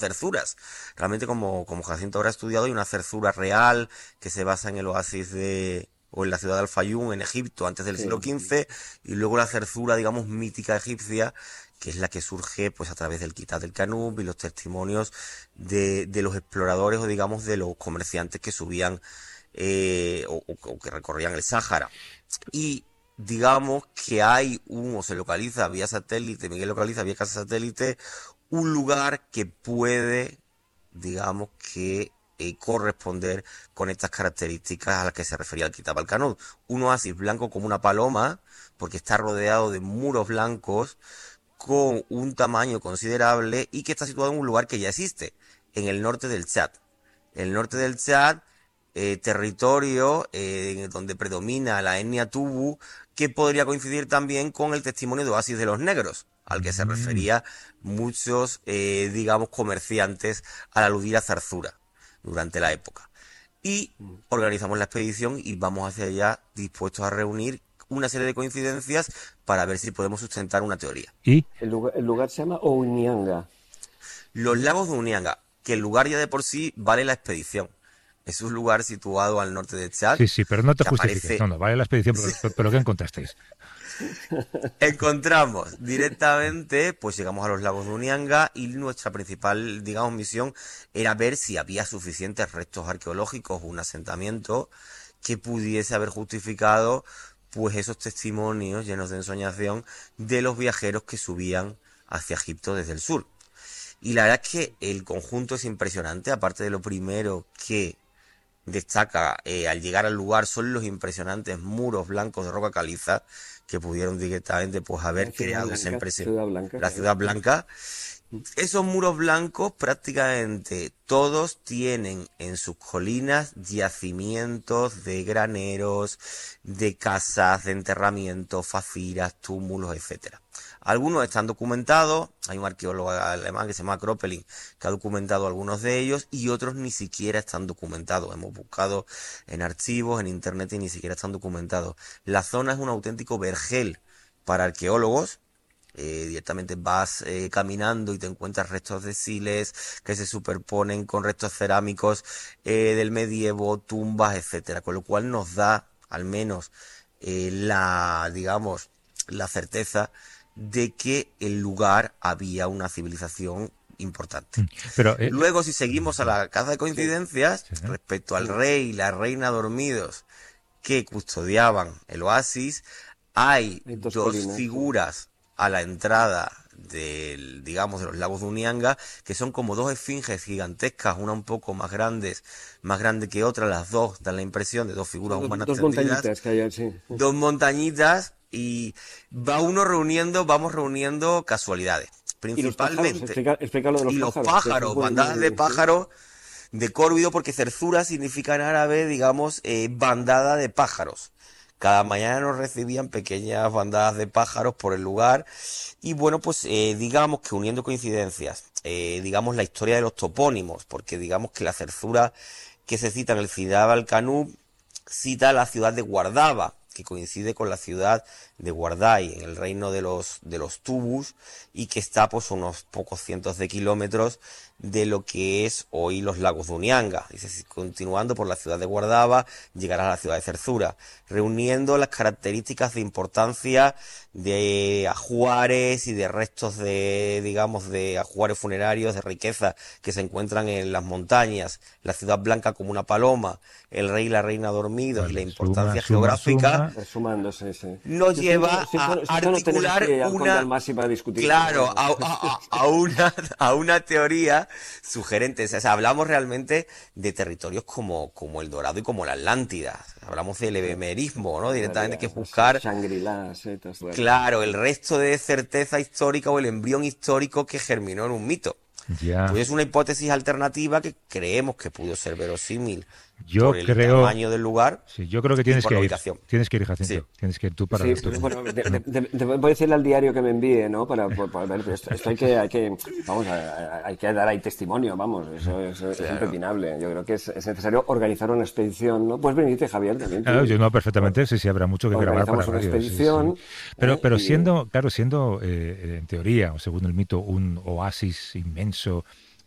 cerzuras. Realmente, como Jacinto habrá estudiado, hay una zerzura real que se basa en el oasis o en la ciudad de Al-Fayum, en Egipto, antes del siglo XV, y luego la zerzura, digamos, mítica egipcia, que es la que surge pues a través del Kitab del Kanub y los testimonios de los exploradores o digamos de los comerciantes que subían o que recorrían el Sáhara. Y digamos que o se localiza vía satélite, Miguel localiza vía casa satélite, un lugar que puede, digamos que corresponder con estas características a las que se refería el Kitab al-Kanub. Un oasis blanco como una paloma, porque está rodeado de muros blancos con un tamaño considerable y que está situado en un lugar que ya existe, en el norte del Chad. El norte del Chad, territorio donde predomina la etnia Tubu, que podría coincidir también con el testimonio de Oasis de los Negros, al que se refería muchos, digamos, comerciantes al aludir a Zarzura durante la época. Y organizamos la expedición y vamos hacia allá dispuestos a reunir una serie de coincidencias para ver si podemos sustentar una teoría. ¿Y? El lugar se llama Ounianga. Los lagos de Unianga, que el lugar ya de por sí vale la expedición. Es un lugar situado al norte de Chad. Sí, pero no te justifiques. No, vale la expedición, pero ¿qué encontrasteis? Encontramos directamente, pues llegamos a los lagos de Unianga y nuestra principal, digamos, misión era ver si había suficientes restos arqueológicos o un asentamiento que pudiese haber justificado pues esos testimonios llenos de ensoñación de los viajeros que subían hacia Egipto desde el sur. Y la verdad es que el conjunto es impresionante, aparte de lo primero que destaca al llegar al lugar son los impresionantes muros blancos de roca caliza que pudieron directamente pues haber creado esa impresión. La Ciudad Blanca. Esos muros blancos prácticamente todos tienen en sus colinas yacimientos de graneros, de casas, de enterramientos, faciras, túmulos, etcétera. Algunos están documentados, hay un arqueólogo alemán que se llama Kroppelin que ha documentado algunos de ellos y otros ni siquiera están documentados. Hemos buscado en archivos, en internet y ni siquiera están documentados. La zona es un auténtico vergel para arqueólogos. Directamente vas caminando y te encuentras restos de siles que se superponen con restos cerámicos del medievo, tumbas, etcétera, con lo cual nos da al menos la certeza de que el lugar había una civilización importante. Pero, luego, si seguimos a la caza de coincidencias, respecto al rey y la reina dormidos que custodiaban el oasis, hay dos figuras a la entrada de los lagos de Unianga, que son como dos esfinges gigantescas, una un poco más grande que otra, las dos dan la impresión de dos figuras humanas tendidas. Dos montañitas que hay, sí. Dos montañitas, y vamos reuniendo casualidades, principalmente. Explica lo de los pájaros. Los pájaros, bandadas de pájaros de córvido, porque zerzura significa en árabe, digamos, bandada de pájaros. Cada mañana nos recibían pequeñas bandadas de pájaros por el lugar y bueno, pues digamos que uniendo coincidencias, digamos la historia de los topónimos, porque digamos que la zerzura que se cita en el Kitab al-Kanub cita la ciudad de Guardaba, que coincide con la ciudad de Guardai, en el reino de los Tubus, y que está pues unos pocos cientos de kilómetros de lo que es hoy los lagos de Unianga. Dice, continuando por la ciudad de Guardaba, llegará a la ciudad de Zerzura, reuniendo las características de importancia de ajuares y de restos de ajuares funerarios, de riqueza que se encuentran en las montañas, la ciudad blanca como una paloma, el rey y la reina dormidos, y la importancia geográfica, nos lleva a articular a una teoría sugerente. O sea, hablamos realmente de territorios como el Dorado y como la Atlántida. Hablamos del ebemerismo, ¿no? Directamente, que es buscar claro, el resto de certeza histórica o el embrión histórico que germinó en un mito. Pues es una hipótesis alternativa que creemos que pudo ser verosímil por el tamaño del lugar. Sí, yo creo que tienes que ir. Tienes que ir, Jacinto. Sí. Tienes que ir tú para ver. Bueno, voy a decirle al diario que me envíe, ¿no? Para ver, esto hay que dar ahí testimonio, vamos. Eso es impepinable. Yo creo que es necesario organizar una expedición, ¿no? Pues venirte, Javier, también. Claro, yo no, perfectamente, sí, habrá mucho que grabar para una radio. Expedición. Pero siendo en teoría, o según el mito, un oasis inmenso